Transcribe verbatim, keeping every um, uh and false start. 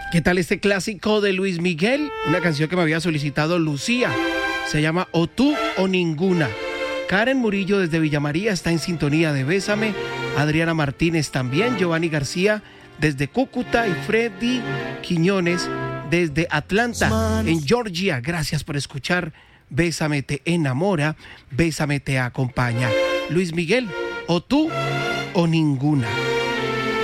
¿Qué tal este clásico de Luis Miguel? Una canción que me había solicitado Lucía. Se llama O tú o ninguna. Karen Murillo desde Villa María está en sintonía de Bésame. Adriana Martínez también. Giovanni García desde Cúcuta y Freddy Quiñones desde Atlanta, en Georgia. Gracias por escuchar. Bésame te enamora, Bésame te acompaña. Luis Miguel, o tú o ninguna.